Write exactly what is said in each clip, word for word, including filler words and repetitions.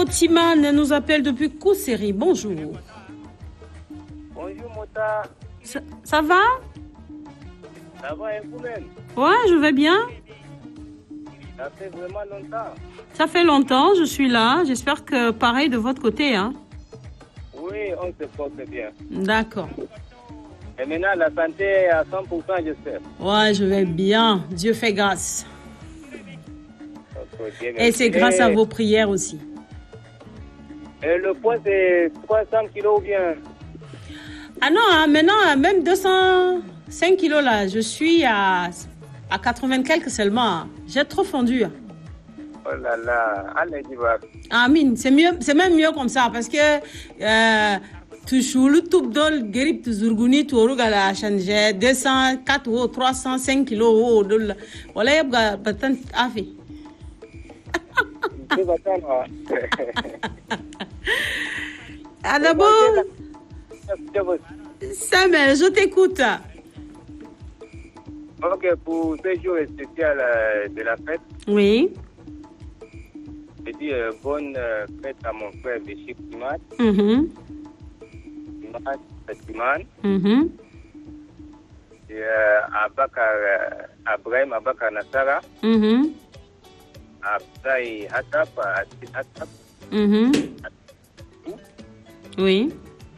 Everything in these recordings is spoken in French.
Timane nous appelle depuis Kousséri. Bonjour. Bonjour Mota. Ça, ça va? Ça va et vous-même? Ouais, je vais bien. Ça fait vraiment longtemps. Ça fait longtemps, je suis là. J'espère que pareil de votre côté, hein? Oui, on se porte bien. D'accord. Et maintenant, la santé est à cent pour cent, j'espère. Ouais, je vais bien. Dieu fait grâce. Okay, et c'est grâce et... à vos prières aussi. Et le poids, c'est trois cents kilos ou bien? Ah non, hein, maintenant, même deux cent cinq kilos là, je suis à, à quatre-vingts quelques seulement. J'ai trop fondu. Oh là là, allez, dis moi. Amin, c'est mieux, c'est même mieux comme ça parce que euh, toujours le tout dol grip tu zurguni tu orugala a changé deux cent quatre ou trois cent cinq kilos ou dol. Voilà, y a batan afi. Ah d'abord, Samuel, je t'écoute. Ok, pour ce jour spécial euh, de la fête. Oui. Je dis euh, bonne euh, fête à mon frère Béchik Timan. Mhm. Timan, Timan. Mhm. Et euh, Abakar, euh, Abraham Abakar Nassara. Mhm. Abdai Hatap, Asit Hatap. Mhm. Oui.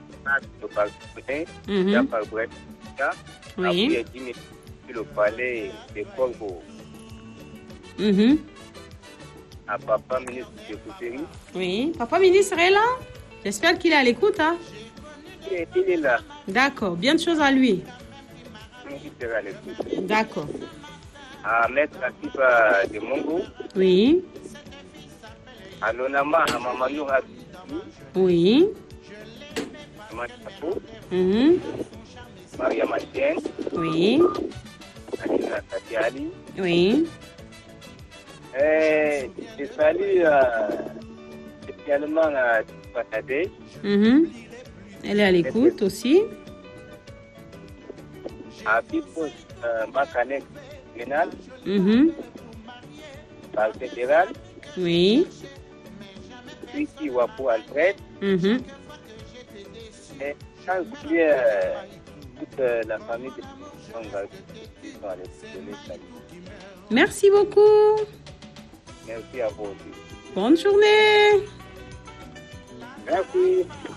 Mhm. Oui. Après, le palais de Corbeau. Mhm. À papa ministre de Kousséri. Oui. Papa ministre est là? J'espère qu'il est à l'écoute, hein? Il, il est là. D'accord. Bien de choses à lui. Il sera à l'écoute. D'accord. À Maître Atiba de Mongo. Oui. À Lonama, à Mamadou Habibou. Oui. Mhm. Maria Machien. Oui. Alina Tatiali. Oui. Et je salue euh, spécialement à Patadé. Mhm. Elle est à l'écoute aussi. À Bipos euh, Makanek Ménal. Mhm. Par le fédéral. Oui. Wiki Wapo Alfred. Mhm. Et sans oublier euh, toute euh, la famille de Tonga qui sont à l'écoute. Merci beaucoup. Merci à vous aussi. Bonne journée. Merci.